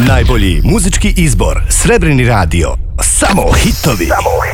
Najbolji muzički izbor, Srebrni radio. Samo hitovi.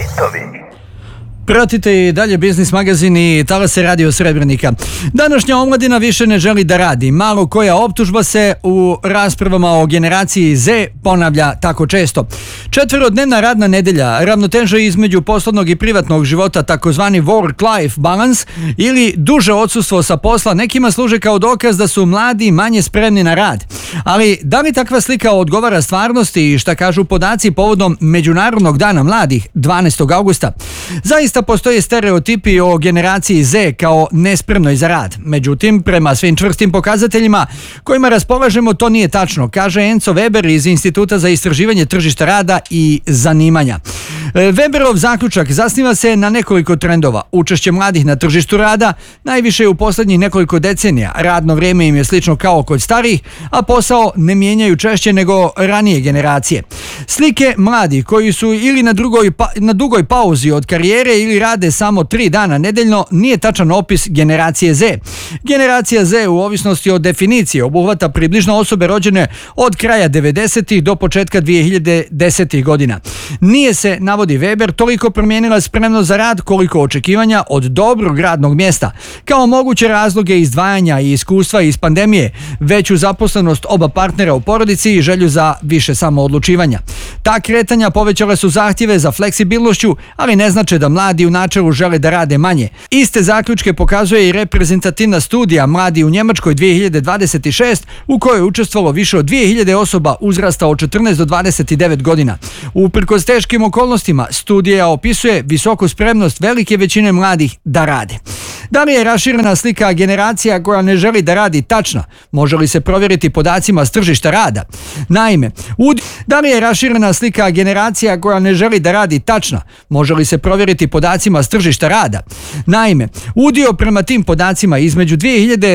Pratite i dalje Biznis magazin i talase radio Srebrenika. Današnja omladina više ne želi da radi. Malo koja optužba se u raspravama o generaciji Z ponavlja tako često. 4-dnevna radna nedelja, ravnoteža između poslovnog i privatnog života, takozvani work-life balance, ili duže odsustvo sa posla nekima služe kao dokaz da su mladi manje spremni na rad. Ali da li takva slika odgovara stvarnosti i šta kažu podaci povodom Međunarodnog dana mladih 12. augusta? Zaista postoje stereotipi o generaciji Z kao nespremnoj za rad. Međutim, prema svim čvrstim pokazateljima kojima raspolažemo, to nije tačno, kaže Enzo Weber iz Instituta za istraživanje tržišta rada i zanimanja. Weberov zaključak zasniva se na nekoliko trendova. Učešće mladih na tržištu rada najviše je u posljednjih nekoliko decenija. Radno vrijeme im je slično kao kod starih, a posao ne mijenjaju češće nego ranije generacije. Slike mladih koji su ili na dugoj pauzi od karijere ili rade samo 3 dana nedeljno nije tačan opis generacije Z. Generacija Z u ovisnosti od definicije obuhvata približno osobe rođene od kraja 90-ih do početka 2010-ih godina. Nije se, navodi Weber, toliko promijenila spremnost za rad koliko očekivanja od dobrog radnog mjesta. Kao moguće razloge izdvajanja i iskustva iz pandemije, veću zaposlenost oba partnera u porodici i želju za više samoodlučivanja. Ta kretanja povećale su zahtjeve za fleksibilnošću, ali ne znače da mladi u načelu žele da rade manje. Iste zaključke pokazuje i reprezentativna studija Mladi u Njemačkoj 2026, u kojoj je učestvovalo više od 2000 osoba uzrasta od 14 do 29 godina. Uprkos teškim okolnostima, studija opisuje visoku spremnost velike većine mladih da rade. Da li je raširena slika generacija koja ne želi da radi tačna? Može li se provjeriti podacima s tržišta rada? Naime, da li je raširena slika generacija koja ne želi da radi tačna? Može li se provjeriti podacima s tržišta rada? Naime, udio prema tim podacima između 2000